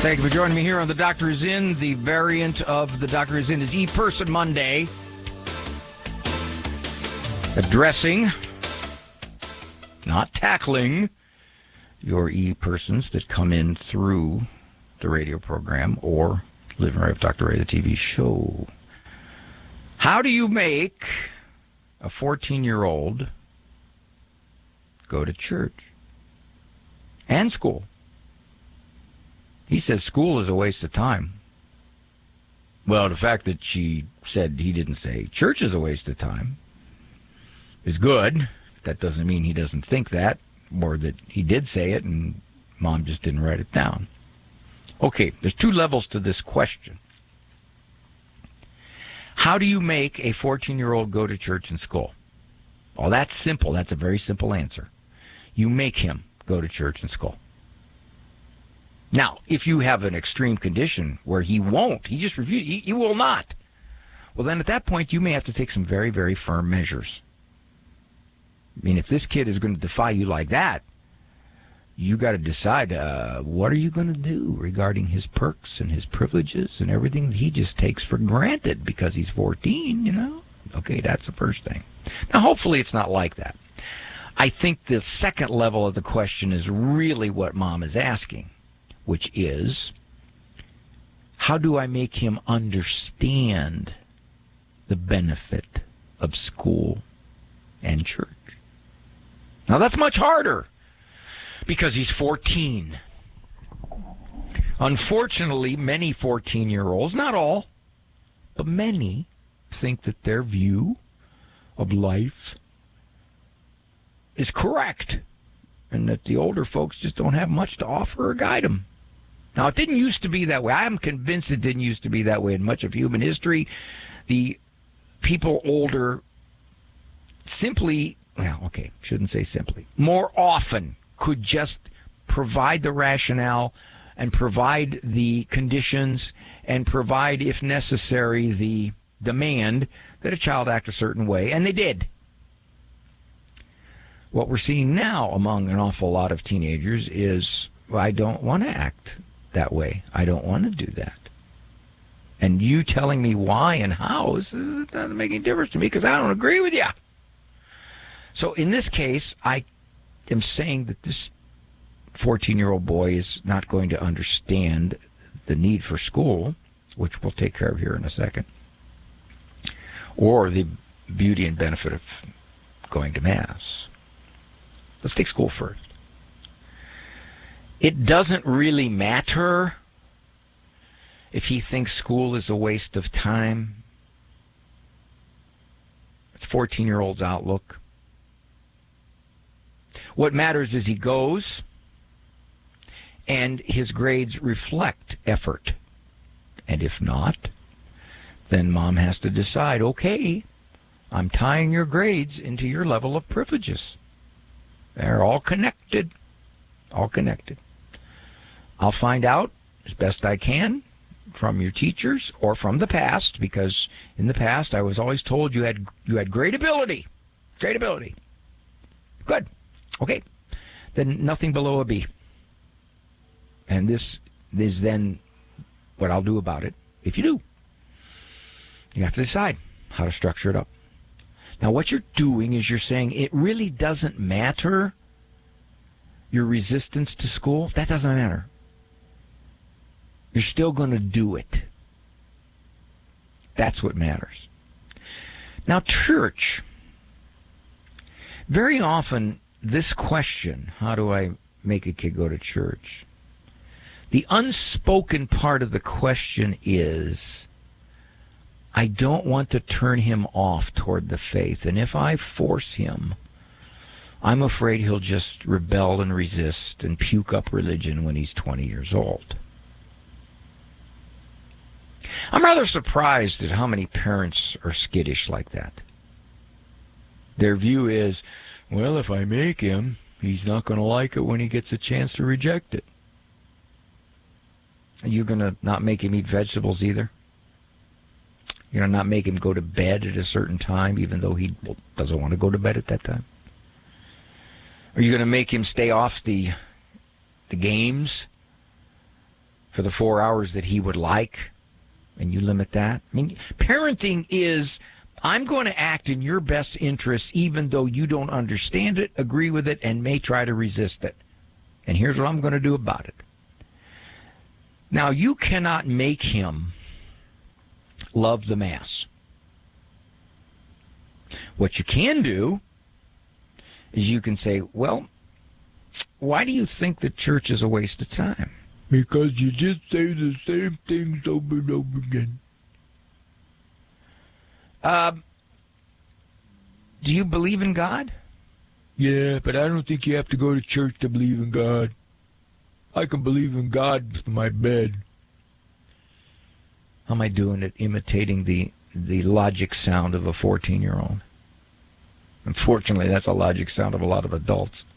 Thank you for joining me here on The Doctor Is In. The variant of The Doctor Is In is E-Person Monday. Addressing, not tackling, your E-Persons that come in through the radio program or Living Right with Dr. Ray, the TV show. How do you make a 14-year-old go to church and school? He says school is a waste of time. Well, the fact that she said he didn't say church is a waste of time is good. That doesn't mean he doesn't think that, or that he did say it and Mom just didn't write it down. Okay, there's two levels to this question. How do you make a 14-year-old go to church and school? Well, that's simple. That's a very simple answer. You make him go to church and school. Now, if you have an extreme condition where he won't, he just refuses, he will not, well, then at that point, you may have to take some very, very firm measures. I mean, if this kid is going to defy you like that, you got to decide what are you going to do regarding his perks and his privileges and everything that he just takes for granted because he's 14, you know? Okay, that's the first thing. Now, hopefully it's not like that. I think the second level of the question is really what Mom is asking, which is, how do I make him understand the benefit of school and church? Now, that's much harder because he's 14. Unfortunately, many 14-year-olds, not all, but many, think that their view of life is correct and that the older folks just don't have much to offer or guide them. Now, it didn't used to be that way. I'm convinced it didn't used to be that way in much of human history. The people older simply, well, okay, shouldn't say simply, more often could just provide the rationale and provide the conditions and provide, if necessary, the demand that a child act a certain way, and they did. What we're seeing now among an awful lot of teenagers is, well, I don't want to act that way. I don't want to do that. And you telling me why and how doesn't make any difference to me because I don't agree with you. So in this case, I am saying that this 14-year-old boy is not going to understand the need for school, which we'll take care of here in a second, or the beauty and benefit of going to Mass. Let's take school first. It doesn't really matter if he thinks school is a waste of time. It's 14-year-old's outlook. What matters is he goes, and his grades reflect effort. And if not, then Mom has to decide, okay, I'm tying your grades into your level of privileges. They're all connected. All connected. I'll find out as best I can from your teachers or from the past, because in the past I was always told you had great ability. Great ability. Good. Okay. Then nothing below a B. And this is then what I'll do about it if you do. You have to decide how to structure it up. Now, what you're doing is you're saying it really doesn't matter your resistance to school. That doesn't matter. You're still going to do it. That's what matters. Now, church. Very often, this question, how do I make a kid go to church? The unspoken part of the question is, I don't want to turn him off toward the faith. And if I force him, I'm afraid he'll just rebel and resist and puke up religion when he's 20 years old. I'm rather surprised at how many parents are skittish like that. Their view is, well, if I make him, he's not going to like it when he gets a chance to reject it. Are you going to not make him eat vegetables either? You're going to not make him go to bed at a certain time, even though he doesn't want to go to bed at that time? Are you going to make him stay off the games for the 4 hours that he would like, and you limit that. I mean, parenting is, I'm going to act in your best interest even though you don't understand it, agree with it, and may try to resist it. And here's what I'm going to do about it. Now, you cannot make him love the Mass. What you can do is you can say, well, why do you think the church is a waste of time? Because you just say the same things over and over again. Do you believe in God? Yeah, but I don't think you have to go to church to believe in God. I can believe in God from my bed. How am I doing at imitating the logic sound of a 14-year-old? Unfortunately, that's a logic sound of a lot of adults.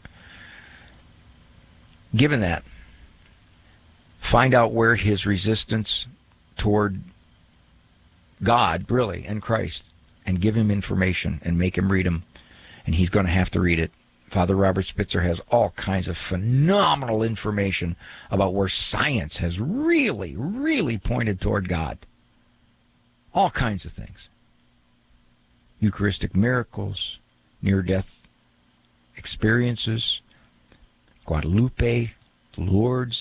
Given that, find out where his resistance toward God, really, and Christ, and give him information and make him read them. And he's going to have to read it. Father Robert Spitzer has all kinds of phenomenal information about where science has really, really pointed toward God. All kinds of things. Eucharistic miracles, near-death experiences, Guadalupe, Lourdes,